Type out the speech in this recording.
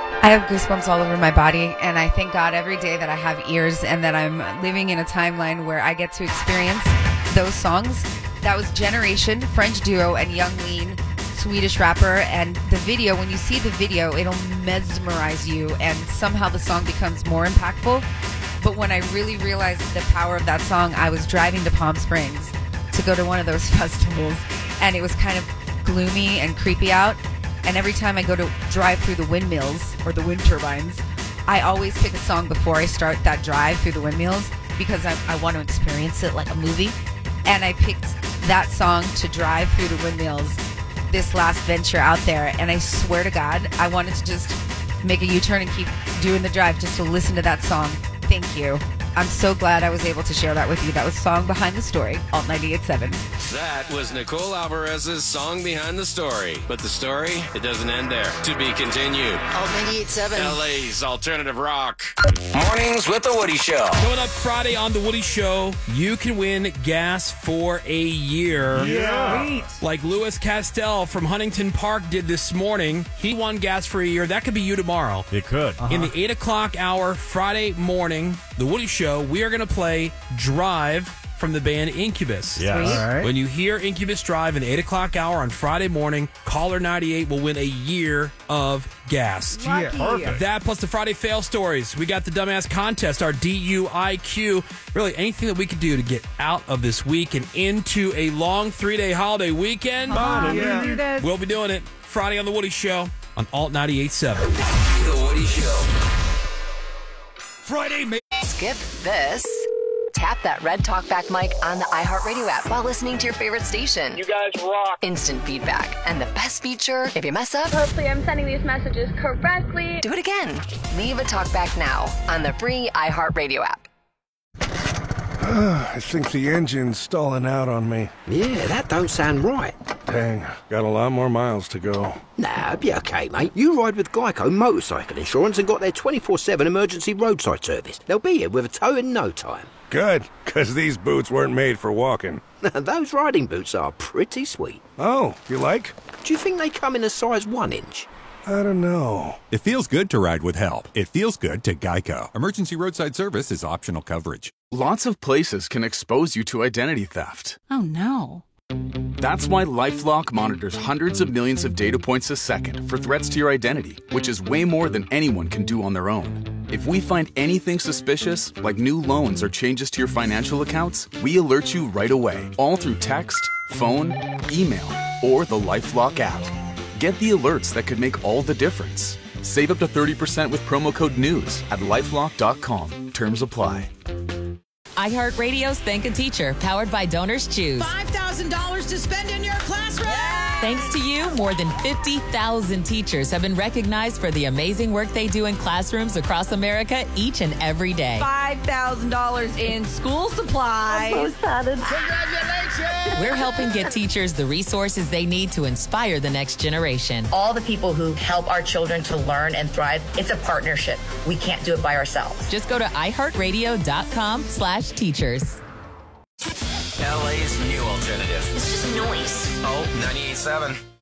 I have goosebumps all over my body, and I thank God every day that I have ears and that I'm living in a timeline where I get to experience those songs. That was Generation, French duo, and Young Lean, Swedish rapper. And the video, when you see the video, it'll mesmerize you, and somehow the song becomes more impactful. But when I really realized the power of that song, I was driving to Palm Springs to go to one of those festivals, and it was kind of gloomy and creepy out. And every time I go to drive through the windmills or the wind turbines, I always pick a song before I start that drive through the windmills because I want to experience it like a movie. And I picked that song to drive through the windmills this last venture out there. And I swear to God, I wanted to just make a U-turn and keep doing the drive just to listen to that song. Thank you. I'm so glad I was able to share that with you. That was Song Behind the Story, Alt 98.7. That was Nicole Alvarez's Song Behind the Story. But the story, it doesn't end there. To be continued. Alt 98.7. LA's alternative rock. Mornings with The Woody Show. Coming up Friday on The Woody Show, you can win gas for a year. Yeah. Like Louis Castell from Huntington Park did this morning. He won gas for a year. That could be you tomorrow. It could. In the 8 o'clock hour, Friday morning, The Woody Show, we are going to play Drive from the band Incubus. Yeah. All right. When you hear Incubus Drive in the 8 o'clock hour on Friday morning, Caller 98 will win a year of gas. Yeah, perfect. That plus the Friday fail stories. We got the dumbass contest, our DUIQ. Really, anything that we could do to get out of this week and into a long 3-day holiday weekend. Yeah. We'll be doing it Friday on The Woody Show on Alt 98.7. The Woody Show. Friday, Skip this. Tap that red talkback mic on the iHeartRadio app while listening to your favorite station. You guys rock. Instant feedback. And the best feature, if you mess up, Hopefully I'm sending these messages correctly. do it again. Leave a talkback now on the free iHeartRadio app. I think the engine's stalling out on me. Yeah, that don't sound right. Dang, got a lot more miles to go. Nah, it'll be okay, mate. You ride with Geico Motorcycle Insurance and got their 24/7 emergency roadside service. They'll be here with a tow in no time. Good, 'cause these boots weren't made for walking. Those riding boots are pretty sweet. Oh, you like? Do you think they come in a size 1 inch? I don't know. It feels good to ride with help. It feels good to Geico. Emergency roadside service is optional coverage. Lots of places can expose you to identity theft. Oh, no. That's why LifeLock monitors hundreds of millions of data points a second for threats to your identity, which is way more than anyone can do on their own. If we find anything suspicious, like new loans or changes to your financial accounts, we alert you right away, all through text, phone, email, or the LifeLock app. Get the alerts that could make all the difference. Save up to 30% with promo code NEWS at LifeLock.com. Terms apply. iHeartRadio's Thank a Teacher, powered by Donors Choose. $5,000 to spend in your classroom. Thanks to you, more than 50,000 teachers have been recognized for the amazing work they do in classrooms across America each and every day. $5,000 in school supplies. I'm so excited. Congratulations! We're helping get teachers the resources they need to inspire the next generation. All the people who help our children to learn and thrive, it's a partnership. We can't do it by ourselves. Just go to iHeartRadio.com/teachers. LA's new alternative. It's just noise. Alt 98.7.